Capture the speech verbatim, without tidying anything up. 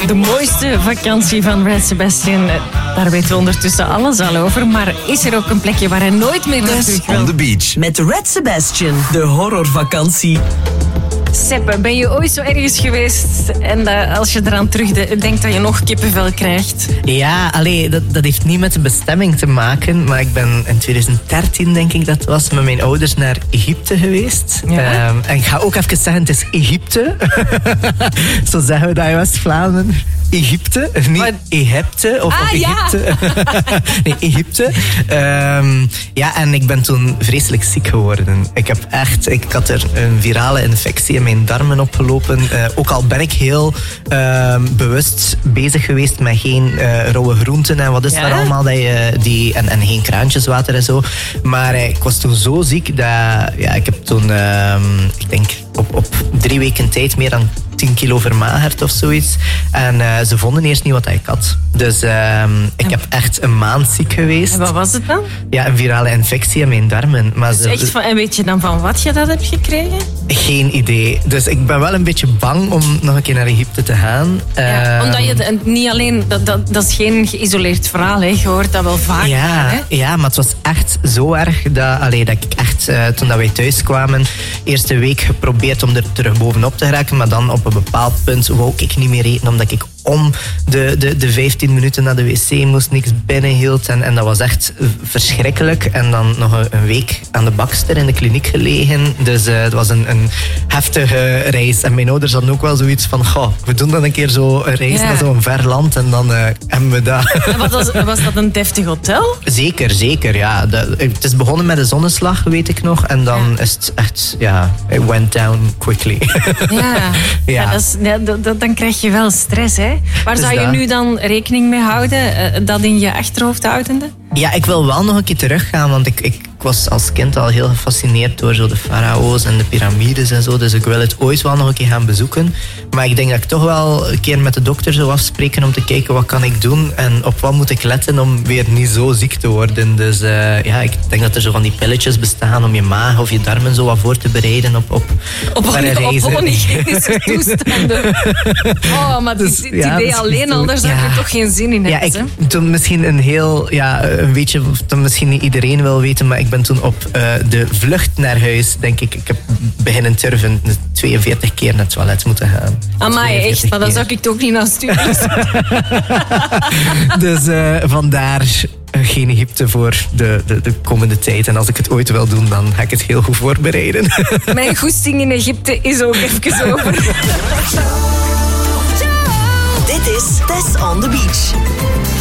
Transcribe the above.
De mooiste vakantie van Brad Sebastian. Daar weten we ondertussen alles al over. Maar is er ook een plekje waar hij nooit meer naar terug wil? On the beach. Met Red Sebastian, de horrorvakantie. Seppe, ben je ooit zo ergens geweest en dat, als je eraan terugdenkt dat je nog kippenvel krijgt? Ja, allee, dat, dat heeft niet met de bestemming te maken. Maar ik ben in twintig dertien, denk ik dat was, met mijn ouders naar Egypte geweest. Ja. Um, en ik ga ook even zeggen, het is Egypte. Zo zeggen we dat in West-Vlaanderen. Egypte, niet Wat? Egypte of, Ah, of Egypte. ja. Nee, Egypte. Um, ja, en ik ben toen vreselijk ziek geworden. Ik heb echt, ik had er een virale infectie in mijn darmen opgelopen. Uh, ook al ben ik heel uh, bewust bezig geweest met geen uh, rauwe groenten en wat is Ja? dat allemaal, dat je, die, en, en geen kraantjeswater en zo. Maar uh, ik was toen zo ziek dat ja, ik heb toen, uh, ik denk op, op drie weken tijd meer dan tien kilo vermagerd of zoiets. En uh, ze vonden eerst niet wat ik had. Dus uh, ik heb echt een maand ziek geweest. En wat was het dan? Ja, een virale infectie in mijn darmen. Maar Dus ze, echt van, en weet je dan van wat je dat hebt gekregen? geen idee. Dus ik ben wel een beetje bang om nog een keer naar Egypte te gaan. Ja, Uh, omdat je het niet alleen, dat, dat, dat is geen geïsoleerd verhaal, hè. Je hoort dat wel vaak. Ja, Hè? ja, maar het was echt zo erg dat, allee, dat ik echt, uh, toen dat wij thuis kwamen, eerste week geprobeerd om er terug bovenop te geraken, maar dan op een bepaald punt wou ik niet meer eten, omdat ik om de, de, de vijftien minuten naar de wc moest, niks binnenhield. En, en dat was echt verschrikkelijk. En dan nog een, een week aan de bakster in de kliniek gelegen. Dus uh, het was een, een heftige reis. En mijn ouders hadden ook wel zoiets van, goh, we doen dan een keer zo een reis Ja. naar zo'n ver land en dan uh, hebben we dat. En wat was, was dat een deftig hotel? Zeker, zeker, ja. De, het is begonnen met een zonneslag, weet ik nog. En dan Ja. is het echt, ja, it went down quickly. Ja, Ja. ja dat is, ja, dat, dat- dan krijg je wel stress, hè. Waar Dus zou je dat. nu dan rekening mee houden? eh, Dat in je achterhoofd houdende? Ja, ik wil wel nog een keer teruggaan, want ik, ik was als kind al heel gefascineerd door zo de farao's en de piramides en zo. Dus ik wil het ooit wel nog een keer gaan bezoeken. Maar ik denk dat ik toch wel een keer met de dokter zou afspreken om te kijken wat kan ik doen en op wat moet ik letten om weer niet zo ziek te worden. Dus uh, ja, ik denk dat er zo van die pilletjes bestaan om je maag of je darmen zo wat voor te bereiden op, op, Op, op een op reizen. onhygiënische toestanden. Oh, maar Dus, het ja, idee dat is alleen al, zo- daar zou ja. je toch geen zin in Ja, hebben, ik, hè? toen misschien een heel, ja, een beetje, dat misschien niet iedereen wil weten, maar ik ben toen op uh, de vlucht naar huis, denk ik, ik heb beginnen turven, tweeënveertig keer naar het toilet moeten gaan. Amai, echt, tweeënveertig maar dan keer. zou ik toch niet naar sturen. Dus uh, vandaar uh, geen Egypte voor de, de, de komende tijd. En als ik het ooit wil doen, dan ga ik het heel goed voorbereiden. Mijn goesting in Egypte is ook even over. Dit is Tess on the Beach.